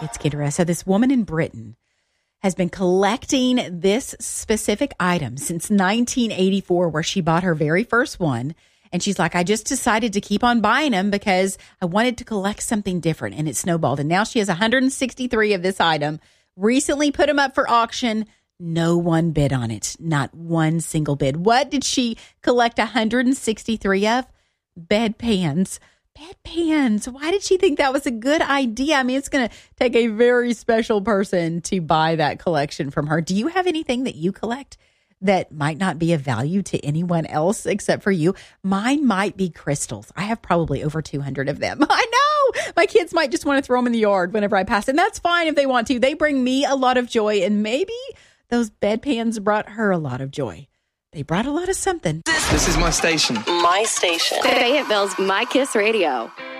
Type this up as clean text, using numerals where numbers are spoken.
It's Kendra. So this woman in Britain has been collecting this specific item since 1984, where she bought her very first one. And she's like, I just decided to keep on buying them because I wanted to collect something different. And it snowballed. And now she has 163 of this item. Recently put them up for auction. No one bid on it. Not one single bid. What did she collect 163 of? Bedpans. Bedpans. Why did she think that was a good idea? I mean, it's going to take a very special person to buy that collection from her. Do you have anything that you collect that might not be of value to anyone else except for you? Mine might be crystals. I have probably over 200 of them. I know. My kids might just want to throw them in the yard whenever I pass. And that's fine if they want to. They bring me a lot of joy. And maybe those bedpans brought her a lot of joy. They brought a lot of something. This is my station. My station. Fayetteville's My Kiss Radio.